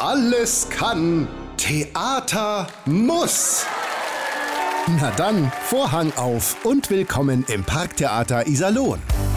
alles kann, Theater muss. Na dann, Vorhang auf und willkommen im Parktheater Iserlohn.